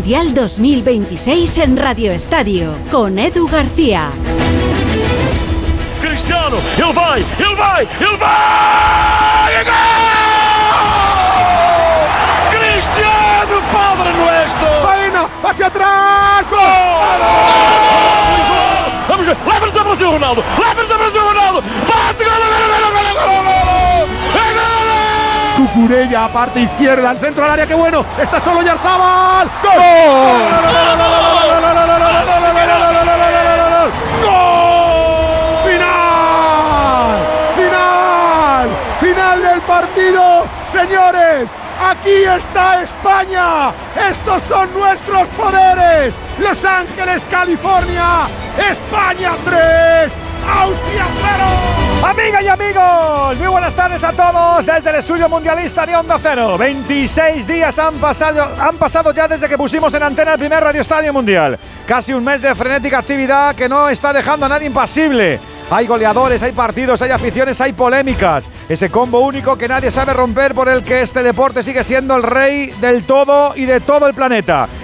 Mundial 2026 en Radio Estadio, con Edu García. Cristiano, ele vai! Cristiano, Padre Nuestro! Baena, hacia atrás! ¡Gol! Vamos ver, leva-nos a Brasil, Ronaldo! Bate, gol! Cucurella, parte izquierda, al centro del área, ¡qué bueno! ¡Está solo Oyarzabal! ¡Gol! ¡Final del partido! ¡Señores! ¡Aquí está España! ¡Estos son nuestros poderes! ¡Los Ángeles, California! ¡España 3! ¡Austria 0! Amigas y amigos, muy buenas tardes a todos desde el estudio mundialista de Onda Cero. 26 días han pasado ya desde que pusimos en antena el primer Radio Estadio Mundial. Casi un mes de frenética actividad que no está dejando a nadie impasible. Hay goleadores, hay partidos, hay aficiones, hay polémicas. Ese combo único que nadie sabe romper, por el que este deporte sigue siendo el rey del todo y de todo el planeta.